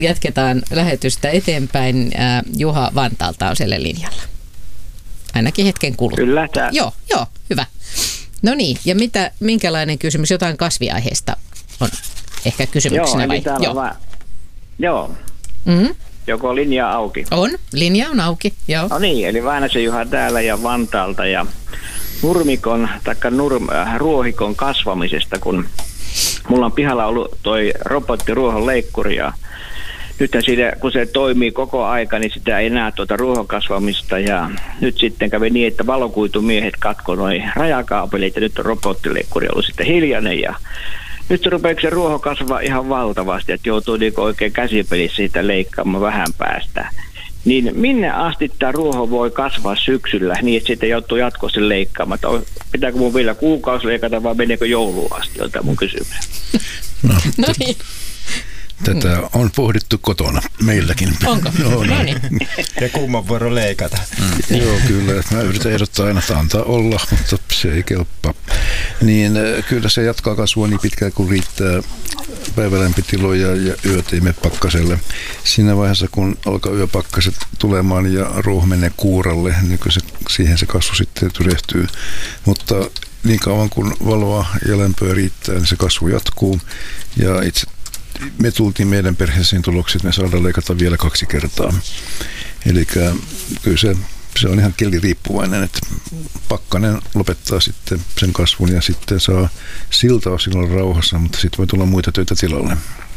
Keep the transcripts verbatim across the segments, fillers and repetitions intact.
Jatketaan lähetystä eteenpäin. Juha Vantaalta on siellä linjalla. Ainakin hetken kuluttua. Kyllä. Tää... Joo, joo, hyvä. No niin, ja mitä, minkälainen kysymys? Jotain kasviaiheesta on ehkä kysymyksenä joo, vai? Joo, va- joo. Mm-hmm. Joko linja auki? On, linja on auki, joo. No niin, eli Väänäsen Juha täällä ja Vantaalta ja nurmikon, taikka nurm, äh, ruohikon kasvamisesta, kun mulla on pihalla ollut toi robottiruohon leikkuri ja nythän siitä, kun se toimii koko aika, niin sitä ei näe tuota ruohon kasvamista ja nyt sitten kävi niin, että valokuitumiehet katkoi noi rajakaapelit ja nyt on robottileikkuri ollut sitten hiljainen ja nyt se rupeaa se ruoho kasvaa ihan valtavasti, että joutuu niin oikein käsipelissä siitä leikkaamaan vähän päästä. Niin minne asti tämä ruoho voi kasvaa syksyllä niin, että siitä joutuu jatkossa leikkaamaan? Pitääkö mun vielä kuukausi leikata vai meneekö jouluun asti, on tämä mun kysymys. No, no niin. Tätä on pohdittu kotona meilläkin. Onko? No, no niin. Ja kumman vuoro leikata. Mm. Joo, kyllä. Mä yritän ehdottaa aina, että antaa olla, mutta se ei kelpaa. Niin kyllä se jatkaa kasvua niin pitkään, kun riittää päivälämpötiloja ja yöt ei mene pakkaselle. Siinä vaiheessa, kun alkaa yöpakkaset tulemaan ja ruoho menee kuuralle, niin se, siihen se kasvu sitten tyrehtyy. Mutta niin kauan kun valoa ja lämpöä riittää, niin se kasvu jatkuu. Ja itse me tultiin meidän perheeseen tuloksi, että me saadaan leikata vielä kaksi kertaa. Eli kyllä se, se on ihan keliriippuvainen, että pakkanen lopettaa sitten sen kasvun ja sitten saa siltaa silloin rauhassa, mutta sitten voi tulla muita töitä tilalle.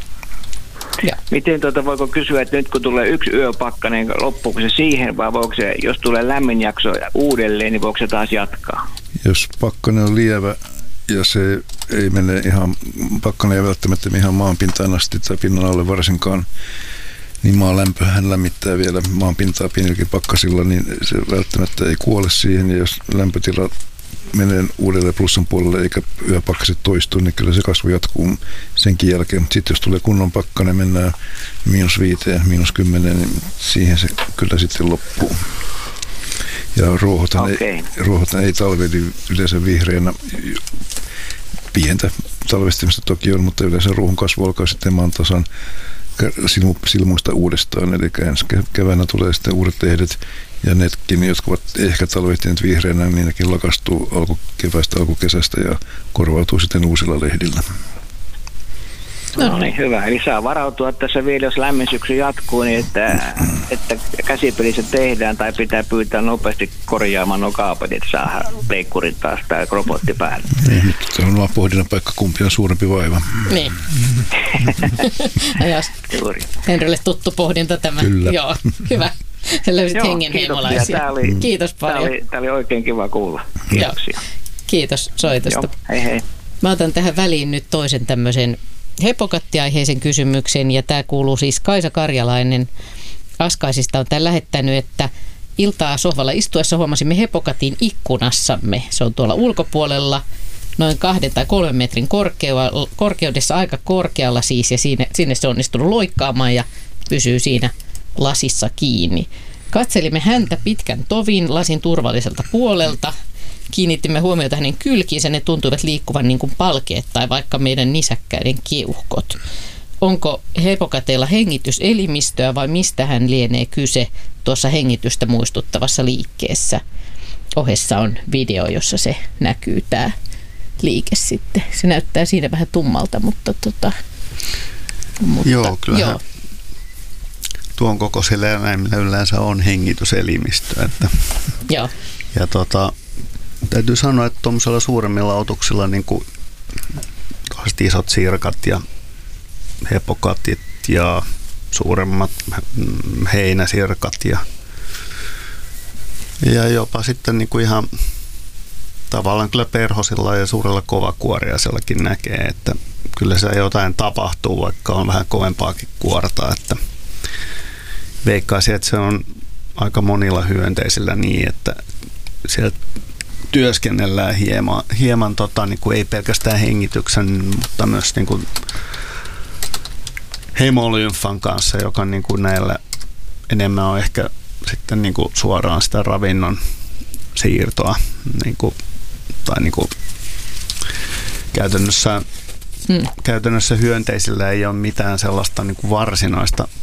Ja. Miten tuota, voiko kysyä, että nyt kun tulee yksi yöpakkanen, loppuuko se siihen vai voiko se, jos tulee lämmin jakso uudelleen, niin voiko se taas jatkaa? Jos pakkanen on lievä ja se ei mene ihan, pakkanen ei välttämättä ihan maanpintaan asti tai pinnan alle varsinkaan, niin maan lämpöhän lämmittää vielä maanpintaa pienilläkin pakkasilla, niin se välttämättä ei kuole siihen. Ja jos lämpötila menee uudelleen plussan puolelle eikä yöpakkaset toistu, niin kyllä se kasvu jatkuu senkin jälkeen. Sitten jos tulee kunnon pakkanen, mennään miinus viiteen, miinus kymmeneen, niin siihen se kyllä sitten loppuu. Ja ruohothan, okay. ei, ruohothan ei talveli yleensä vihreänä. Pientä talvestimista toki on, mutta yleensä ruohon kasvu alkaa sitten maan tasan silmuista uudestaan. Eli ensi keväänä tulee sitten uudet lehdet ja nekin, jotka ovat ehkä talvehtineet vihreänä, niin nekin lakastuu alkukeväästä, alkukesästä ja korvautuu sitten uusilla lehdillä. No niin, hyvä. Eli saa varautua tässä vielä, jos lämmin syksy jatkuu, niin että, että käsipelissä tehdään tai pitää pyytää nopeasti korjaamaan nuo kaapelit, että saa leikkurin taas tai robotti päälle. Niin, nyt on vaan pohdinnan paikka, kumpi on suurempi vaiva. Niin. Henrylle tuttu pohdinta tämä. Kyllä. Joo, hyvä. Löysit hengenheimolaisia. Kiitos paljon. Tämä oli, tämä oli oikein kiva kuulla. Kiitoksia. Joo. Kiitos soitosta. Joo, hei hei. Mä otan tähän väliin nyt toisen tämmöisen hepokattiaiheisen kysymyksen, ja tämä kuuluu siis Kaisa Karjalainen Askaisista on tämän lähettänyt, että iltaa sohvalla istuessa huomasimme hepokatin ikkunassamme. Se on tuolla ulkopuolella noin kahden tai kolmen metrin korkeudessa, aika korkealla siis, ja siinä, sinne se on onnistunut loikkaamaan ja pysyy siinä lasissa kiinni. Katselimme häntä pitkän tovin lasin turvalliselta puolelta. Kiinnittimme huomiota hänen kylkiinsä, ne tuntuivat liikkuvan niin kuin palkeet tai vaikka meidän nisäkkäiden keuhkot. Onko hepokateilla hengityselimistöä vai mistä hän lienee kyse tuossa hengitystä muistuttavassa liikkeessä? Ohessa on video, jossa se näkyy tämä liike sitten. Se näyttää siinä vähän tummalta, mutta tota... Mutta, joo, kyllähän joo. Tuon kokoisilla eläimillä yleensä on hengityselimistö. Että joo. Ja tota... Täytyy sanoa, että tuollaisilla suuremmilla otuksilla niin kuin isot sirkat ja hepokatit ja suuremmat heinäsirkat ja, ja jopa sitten niin kuin ihan tavallaan kyllä perhosilla ja suurella kovakuoriaisellakin näkee, että kyllä se jotain tapahtuu, vaikka on vähän kovempaakin kuorta. Että veikkaisin, että se on aika monilla hyönteisillä niin, että sieltä työskennellään hieman, hieman tota, niin kuin ei pelkästään hengityksen, mutta myös niin kuin hemolymfan kanssa, joka niin kuin näillä enemmän on ehkä sitten niin kuin suoraan sitä ravinnon siirtoa. Niin kuin, tai niin kuin käytännössä Hmm. Käytännössä hyönteisillä ei ole mitään sellaista niin kuin varsinaista